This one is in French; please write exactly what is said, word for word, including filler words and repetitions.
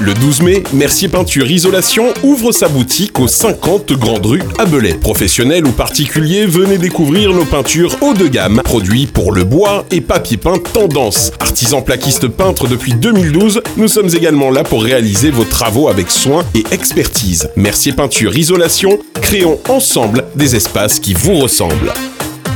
Le douze mai, Mercier Peinture Isolation ouvre sa boutique aux cinquante Grande Rue à Belay. Professionnels ou particuliers, venez découvrir nos peintures haut de gamme, produits pour le bois et papier peint tendance. Artisans plaquistes peintres depuis deux mille douze, nous sommes également là pour réaliser vos travaux avec soin et expertise. Mercier Peinture Isolation, créons ensemble des espaces qui vous ressemblent.